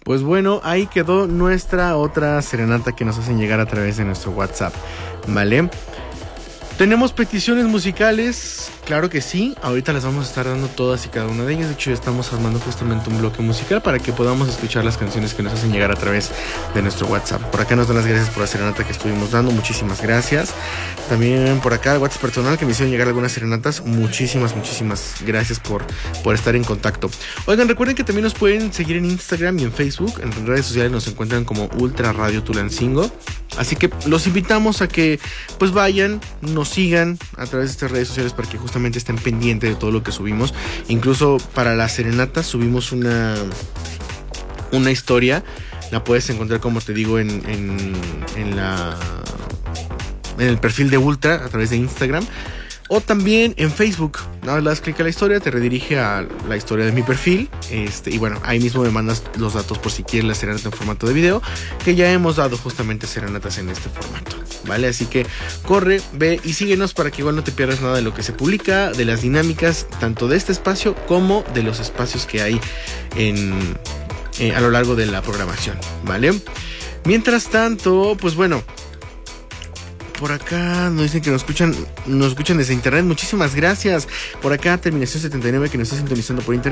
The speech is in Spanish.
Pues bueno, ahí quedó nuestra otra serenata que nos hacen llegar a través de nuestro WhatsApp, ¿vale? ¿Tenemos peticiones musicales? Claro que sí, ahorita las vamos a estar dando todas y cada una de ellas. De hecho, ya estamos armando justamente un bloque musical para que podamos escuchar las canciones que nos hacen llegar a través de nuestro WhatsApp. Por acá nos dan las gracias por la serenata que estuvimos dando, muchísimas gracias. También por acá el WhatsApp personal que me hicieron llegar algunas serenatas, muchísimas gracias por estar en contacto. Oigan, recuerden que también nos pueden seguir en Instagram y en Facebook. En redes sociales nos encuentran como Ultra Radio Tulancingo. Así que los invitamos a que pues vayan, nos sigan a través de estas redes sociales para que justamente estén pendientes de todo lo que subimos. Incluso para la serenata subimos una historia. La puedes encontrar, como te digo, en el perfil de Ultra a través de Instagram. O también en Facebook, nada más le das clic a la historia, te redirige a la historia de mi perfil. Y bueno, ahí mismo me mandas los datos por si quieres la serenata en formato de video, que ya hemos dado justamente serenatas en este formato, ¿vale? Así que corre, ve y síguenos para que igual no te pierdas nada de lo que se publica, de las dinámicas, tanto de este espacio como de los espacios que hay a lo largo de la programación, ¿vale? Mientras tanto, pues bueno, por acá nos dicen que nos escuchan desde internet. Muchísimas gracias. Por acá, terminación 79, que nos está sintonizando por internet.